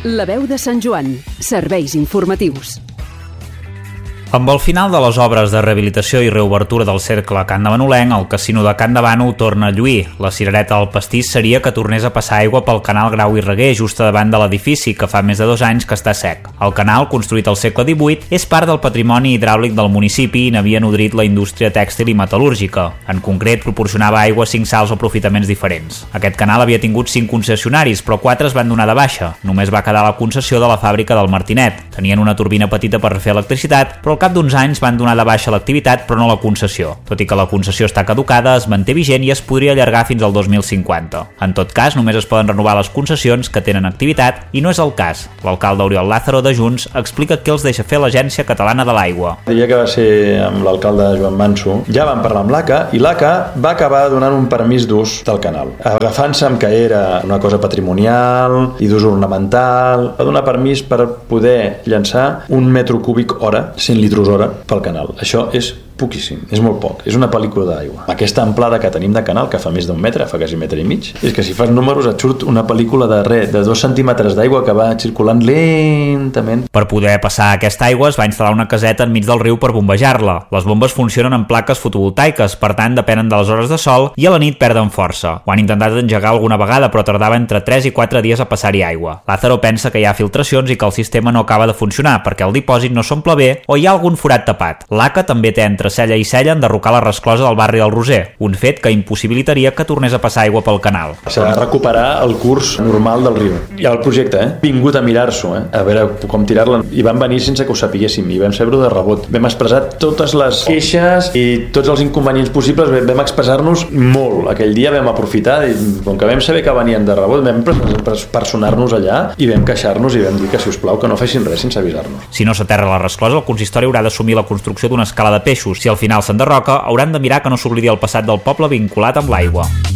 La veu de Sant Joan. Serveis informatius. Amb el final de les obres de rehabilitació i reobertura del cercle Campdevanolenc, el casino de Campdevànol torna a lluir. La cirereta del pastís seria que tornés a passar aigua pel canal Grau i Reguer, just davant de l'edifici, que fa més de 2 anys que està sec. El canal, construït al segle XVIII, és part del patrimoni hidràulic del municipi i n'havia nodrit la indústria tèxtil i metal·lúrgica. En concret, proporcionava aigua a 5 salts o aprofitaments diferents. Aquest canal havia tingut 5 concessionaris, però 4 es van donar de baixa. Només va quedar la concessió de la fàbrica del Martinet. Tenien una turbina petita per fer electricitat, però al cap d'uns anys van donar de baixa l'activitat però no la concessió. Tot i que la concessió està caducada, es manté vigent i es podria allargar fins al 2050. En tot cas, només es poden renovar les concessions que tenen activitat i no és el cas. L'alcalde Oriol Lázaro de Junts explica què els deixa fer l'Agència Catalana de l'Aigua. El dia que va ser amb l'alcalde Joan Manso, ja van parlar amb l'ACA i l'ACA va acabar donant un permís d'ús del canal. Agafant-se amb que era una cosa patrimonial i d'ús ornamental, va donar permís per poder llançar 1 metre cúbic hora, 100 litres hora, pel canal. Això és poquíssim, és molt poc, és una pel·lícula d'aigua. Aquesta amplada que tenim de canal, que fa més d'1 metre, fa quasi 1,5 metres, és que si fas números et surt una pel·lícula de 2 centímetres d'aigua que va circulant lentament. Per poder passar aquesta aigua es va instal·lar una caseta enmig del riu per bombejar-la. Les bombes funcionen amb plaques fotovoltaiques, per tant depenen de les hores de sol i a la nit perden força. Ho han intentat engegar alguna vegada, però tardava entre 3 i 4 dies a passar-hi aigua. Lázaro pensa que hi ha filtracions i que el sistema no acaba de funcionar perquè el dipòsit no s'omple bé o hi ha algun forat tapat. L'ACA també té entre cella i cella enderrocar la resclosa del barri del Roser, un fet que impossibilitaria que tornés a passar aigua pel canal. S'ha de recuperar el curs normal del riu. Hi ha el projecte, vingut a mirar-s'ho, a veure com tirar-la, i van venir sense que ho sapiguéssim, i vam saber-ho de rebot. Vam expressar totes les queixes i tots els inconvenients possibles, vam expressar-nos molt. Aquell dia vam aprofitar, i com que vam saber que venien de rebot, vam personar-nos allà i vam queixar-nos i vam dir que, si us plau, que no fessin res sense avisar-nos. Si no s'aterra la resclosa, el consistori haurà d'assumir la construcció d'una escala de peixos. Si al final s'enderroca, hauran de mirar que no s'oblidi el passat del poble vinculat amb l'aigua.